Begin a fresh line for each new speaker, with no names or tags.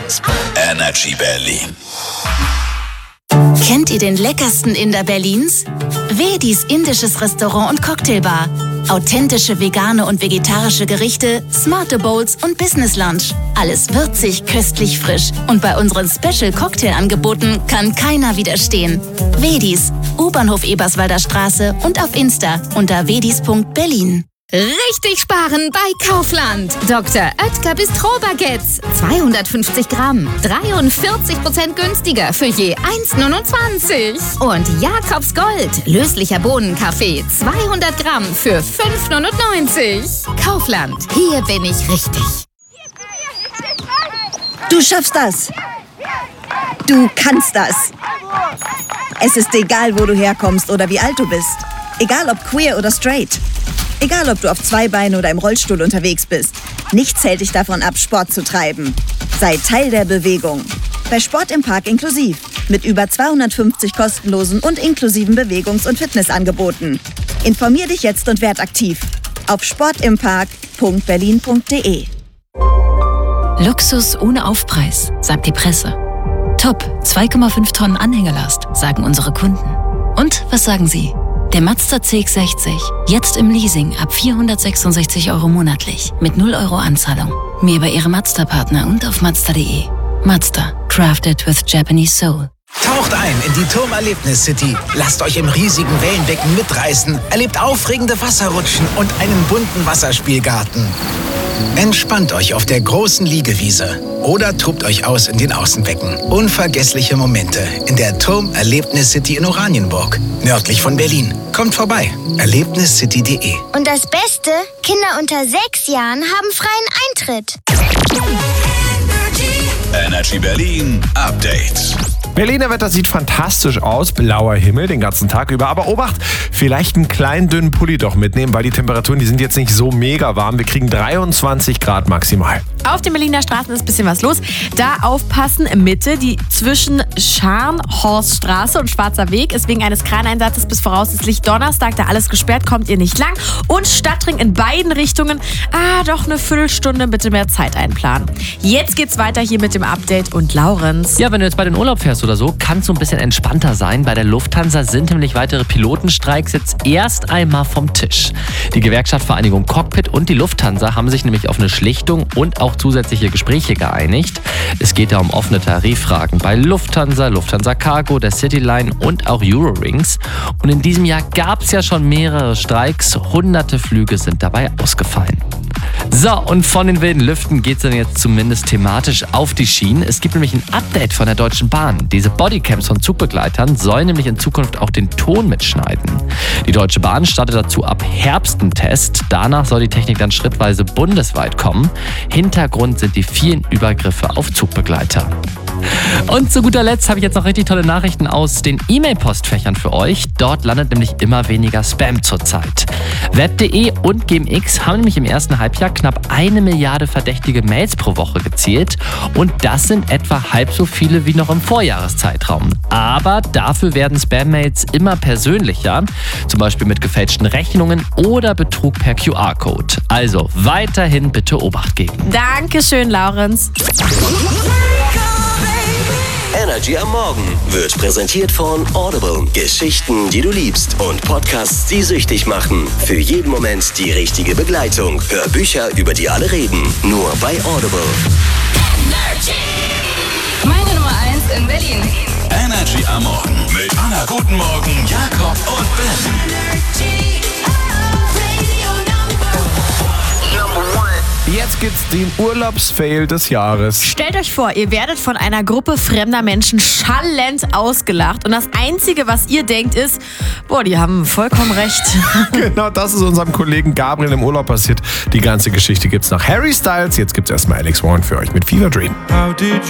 Energy Berlin.
Kennt ihr den leckersten Inder Berlins? Vedis indisches Restaurant und Cocktailbar. Authentische vegane und vegetarische Gerichte, smarte Bowls und Business Lunch. Alles würzig, köstlich, frisch. Und bei unseren Special Cocktailangeboten kann keiner widerstehen. Vedis, U-Bahnhof Eberswalder Straße und auf Insta unter vedis.berlin.
Richtig sparen bei Kaufland. Dr. Oetker Bistro-Baguettes. 250 Gramm. 43% günstiger für je 1,29. Und Jakobs Gold. Löslicher Bohnenkaffee. 200 Gramm für 5,99. Kaufland. Hier bin ich richtig.
Du schaffst das. Du kannst das. Es ist egal, wo du herkommst oder wie alt du bist. Egal ob queer oder straight. Egal, ob du auf zwei Beinen oder im Rollstuhl unterwegs bist. Nichts hält dich davon ab, Sport zu treiben. Sei Teil der Bewegung. Bei Sport im Park inklusiv. Mit über 250 kostenlosen und inklusiven Bewegungs- und Fitnessangeboten. Informier dich jetzt und werd aktiv. Auf sportimpark.berlin.de.
Luxus ohne Aufpreis, sagt die Presse. Top, 2,5 Tonnen Anhängelast, sagen unsere Kunden. Und was sagen Sie? Der Mazda CX-60, jetzt im Leasing ab 466 € monatlich, mit 0 € Anzahlung. Mehr über Ihre Mazda-Partner und auf Mazda.de. Mazda, crafted with Japanese soul.
Taucht ein in die Turmerlebnis-City. Lasst euch im riesigen Wellenbecken mitreißen. Erlebt aufregende Wasserrutschen und einen bunten Wasserspielgarten. Entspannt euch auf der großen Liegewiese oder tobt euch aus in den Außenbecken. Unvergessliche Momente in der Turmerlebnis-City in Oranienburg, nördlich von Berlin. Kommt vorbei, erlebniscity.de.
Und das Beste, Kinder unter 6 Jahren haben freien Eintritt.
Energy Berlin Update.
Berliner Wetter sieht fantastisch aus, blauer Himmel den ganzen Tag über. Aber Obacht, vielleicht einen kleinen dünnen Pulli doch mitnehmen, weil die Temperaturen, die sind jetzt nicht so mega warm. Wir kriegen 23 Grad maximal.
Auf den Berliner Straßen ist ein bisschen was los. Da aufpassen, Mitte, die zwischen Scharnhorststraße und Schwarzer Weg ist wegen eines Kraneinsatzes bis voraussichtlich Donnerstag da alles gesperrt, kommt ihr nicht lang. Und Stadtring in beiden Richtungen, doch eine Viertelstunde, bitte mehr Zeit einplanen. Jetzt geht's weiter hier mit dem Update und Laurenz.
Ja, wenn du jetzt bei den Urlaub fährst oder so, kann es so ein bisschen entspannter sein. Bei der Lufthansa sind nämlich weitere Pilotenstreiks jetzt erst einmal vom Tisch. Die Gewerkschaftsvereinigung Cockpit und die Lufthansa haben sich nämlich auf eine Schlichtung und auch zusätzliche Gespräche geeinigt. Es geht da um offene Tariffragen bei Lufthansa, Lufthansa Cargo, der Cityline und auch Eurowings. Und in diesem Jahr gab es ja schon mehrere Streiks. Hunderte Flüge sind dabei ausgefallen. So, und von den wilden Lüften geht es dann jetzt zumindest thematisch auf die Schienen. Es gibt nämlich ein Update von der Deutschen Bahn. Diese Bodycams von Zugbegleitern sollen nämlich in Zukunft auch den Ton mitschneiden. Die Deutsche Bahn startet dazu ab Herbst einen Test. Danach soll die Technik dann schrittweise bundesweit kommen. Hintergrund sind die vielen Übergriffe auf Zugbegleiter. Und zu guter Letzt habe ich jetzt noch richtig tolle Nachrichten aus den E-Mail-Postfächern für euch. Dort landet nämlich immer weniger Spam zurzeit. Web.de und GMX haben nämlich im ersten Halbjahr knapp 1 Milliarde verdächtige Mails pro Woche gezählt. Und das sind etwa halb so viele wie noch im Vorjahreszeitraum. Aber dafür werden Spam-Mails immer persönlicher. Zum Beispiel mit gefälschten Rechnungen oder Betrug per QR-Code. Also weiterhin bitte Obacht geben.
Dankeschön, Laurenz.
Energy am Morgen wird präsentiert von Audible. Geschichten, die du liebst und Podcasts, die süchtig machen. Für jeden Moment die richtige Begleitung. Hör Bücher, über die alle reden. Nur bei Audible.
Meine Nummer 1 in Berlin.
Energy am Morgen mit Anna Guten Morgen, Jakob und Ben.
Jetzt gibt's den Urlaubsfail des Jahres.
Stellt euch vor, ihr werdet von einer Gruppe fremder Menschen schallend ausgelacht und das Einzige, was ihr denkt, ist, die haben vollkommen recht.
Genau, das ist unserem Kollegen Gabriel im Urlaub passiert. Die ganze Geschichte gibt's nach Harry Styles. Jetzt gibt's erstmal Alex Warren für euch mit Fever Dream.